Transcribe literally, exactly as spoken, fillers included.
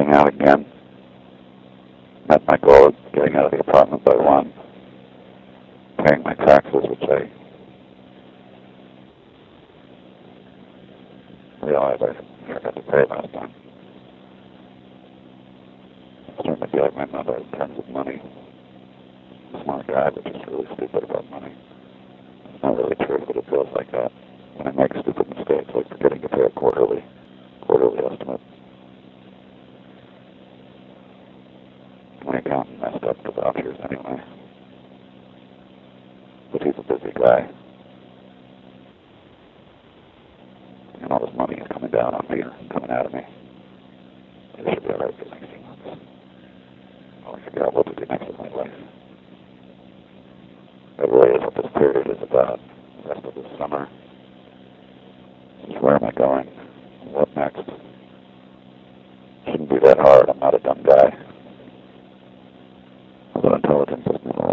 getting out again. Met my goal of getting out of the apartment by one. Paying my taxes, which I realized I forgot to pay last time. I'm starting to feel like my mother in terms of money. I'm a smart guy, but just really stupid about money. It's not really true, but it feels like that. When I make stupid mistakes, like forgetting to pay a quarterly, quarterly estimate. My accountant messed up the vouchers anyway. But he's a busy guy. And all this money is coming down on me, or coming out of me. It should be alright for the next few months. I'll figure out what to do next with my life. That really is what this period is about. The rest of this summer. Just where am I going? What next? Shouldn't be that hard. I'm not a dumb guy. Although intelligence is not all